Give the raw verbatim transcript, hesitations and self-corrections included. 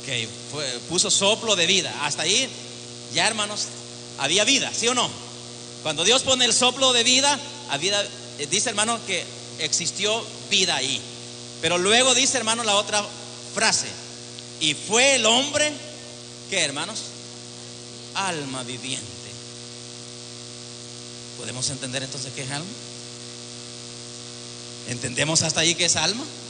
Ok, fue, puso soplo de vida. Hasta ahí, ya hermanos, había vida, ¿sí o no? Cuando Dios pone el soplo de vida, había, dice hermano que existió vida ahí. Pero luego dice hermano la otra frase: y fue el hombre, ¿qué hermanos? Alma viviente. ¿Podemos entender entonces qué es alma? ¿Entendemos hasta ahí qué es alma?